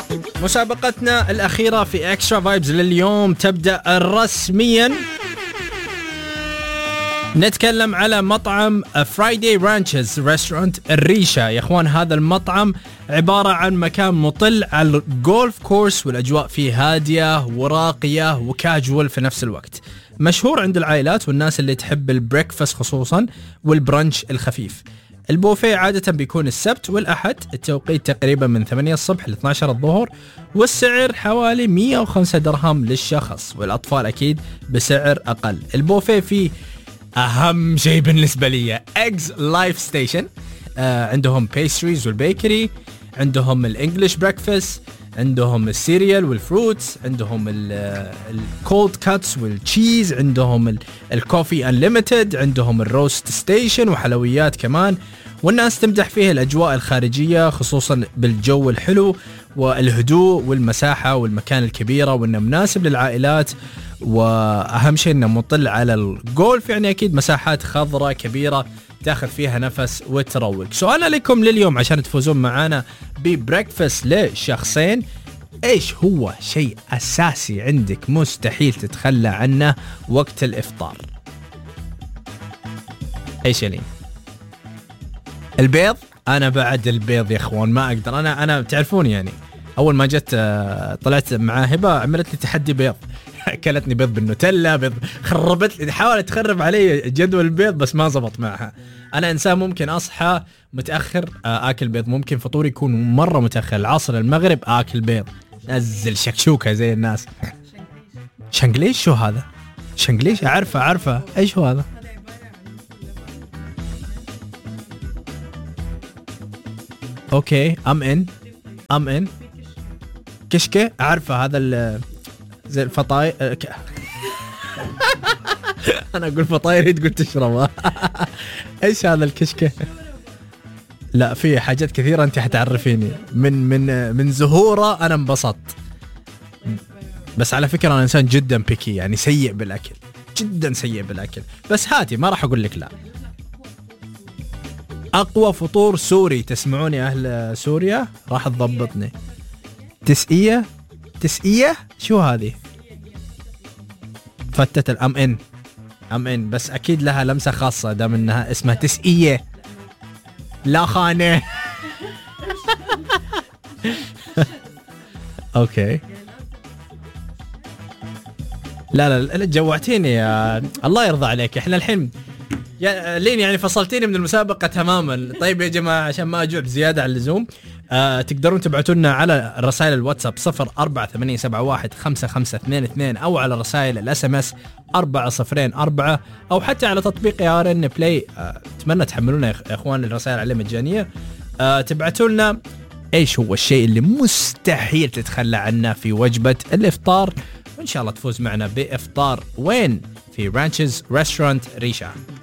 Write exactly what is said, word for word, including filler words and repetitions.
مسابقتنا الأخيرة في إكسترا فايبز لليوم تبدأ رسميا. نتكلم على مطعم فرايداي رانشز ريستورانت الريشة. يا اخوان هذا المطعم عبارة عن مكان مطل على الجولف كورس، والأجواء فيه هادية وراقية وكاجوال في نفس الوقت. مشهور عند العائلات والناس اللي تحب البريكفاست خصوصا والبرانش الخفيف. البوفيه عادة بيكون السبت والأحد، التوقيت تقريبا من ثمانية الصبح ل اثنتي عشرة الظهر، والسعر حوالي مية وخمسة درهم للشخص، والأطفال أكيد بسعر أقل. البوفيه فيه أهم شيء بالنسبة لي Eggs Life Station، آه عندهم pastries والبيكري، عندهم الانجليش بريكفاست، عندهم السيريال والفروتس، عندهم الكولد كاتس والتشيز، عندهم الكوفي انليميتد، عندهم الروست ستيشن وحلويات كمان. والناس تمدح فيه الأجواء الخارجية خصوصا بالجو الحلو والهدوء والمساحة والمكان الكبيرة، وإنه مناسب للعائلات، وأهم شيء إنه مطل على الجولف، يعني أكيد مساحات خضراء كبيرة تاخذ فيها نفس وتروق. سؤالنا لكم لليوم عشان تفوزون معنا ببريكفاست لشخصين: إيش هو شيء أساسي عندك مستحيل تتخلى عنه وقت الإفطار؟ إيش يعني؟ البيض. أنا بعد البيض يا إخوان ما أقدر. أنا أنا تعرفوني يعني أول ما جت طلعت مع هبة عملت لي تحدي بيض، أكلتني بيض بالنوتيلا، بيض خربت لي، حاولت تخرب علي جدول البيض بس ما زبط معها. أنا إنسان ممكن أصحى متأخر آكل بيض، ممكن فطوري يكون مرة متأخر، العصر المغرب آكل بيض، نزل شكشوكة زي الناس. شنغليش شو هذا؟ شنغليش أعرفه أعرفه إيش هو هذا؟ أوكي أم إن أم إن كشكة أعرفه، هذا ال زي الفطاير. أنا أقول فطاير تقول تشربها. إيش هذا الكشكة؟ لا في حاجات كثيرة أنت حتعرفيني من من من زهورة. أنا انبسطت، بس على فكرة أنا إنسان جدا بيكي، يعني سيء بالأكل، جدا سيء بالأكل، بس هاتي ما راح أقول لك لا. أقوى فطور سوري، تسمعوني أهل سوريا راح تضبطني. تسقية تسقية شو هذه؟ فتت الأم إن أم إن بس أكيد لها لمسة خاصة دام إنها اسمها تسقية، لا خانة. أوكي لا لا لا جوعتيني يا الله يرضى عليك. إحنا الحين يا لين يعني فصلتيني من المسابقة تماما. طيب يا جماعة عشان ما أجوع زيادة على اللزوم، آه تقدرون تبعتونا على رسائل الواتساب صفر أربعة ثمانية سبعة واحد خمسة خمسة اثنين اثنين، أو على رسائل الاس ام اس أربعة صفرين أربعة، أو حتى على تطبيق ار ان بلاي. آه أتمنى تحملونا يا إخوان، الرسائل عليه مجانية. آه تبعتوا لنا إيش هو الشيء اللي مستحيل تتخلى عنه في وجبة الإفطار، وإن شاء الله تفوز معنا بإفطار وين في رانشز ريستورانت ريشة.